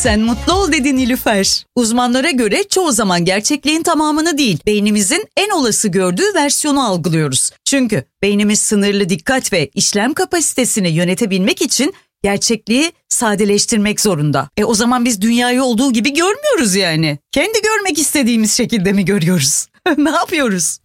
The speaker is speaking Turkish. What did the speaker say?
Sen mutlu ol dedi Nilüfer. Uzmanlara göre çoğu zaman gerçekliğin tamamını değil, beynimizin en olası gördüğü versiyonu algılıyoruz. Çünkü beynimiz sınırlı dikkat ve işlem kapasitesini yönetebilmek için gerçekliği sadeleştirmek zorunda. O zaman biz dünyayı olduğu gibi görmüyoruz yani. Kendi görmek istediğimiz şekilde mi görüyoruz? Ne yapıyoruz?